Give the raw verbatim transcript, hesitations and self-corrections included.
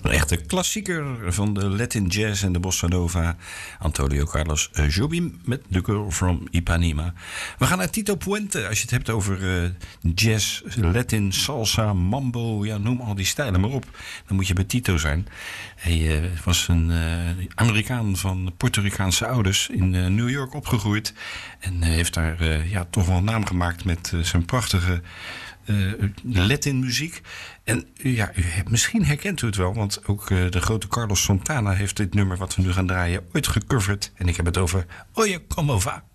Een echte klassieker van de Latin jazz en de bossa nova. Antonio Carlos Jobim met The Girl from Ipanema. We gaan naar Tito Puente. Als je het hebt over uh, jazz, Latin, salsa, mambo. Ja, noem al die stijlen maar op. Dan moet je bij Tito zijn. Hij uh, was een uh, Amerikaan van Puerto Ricaanse ouders. In uh, New York opgegroeid. En uh, heeft daar uh, ja, toch wel een naam gemaakt met uh, zijn prachtige Uh, Latin muziek. En uh, ja, u, misschien herkent u het wel, want ook uh, de grote Carlos Santana heeft dit nummer wat we nu gaan draaien ooit gecoverd. En ik heb het over Oye Como Va.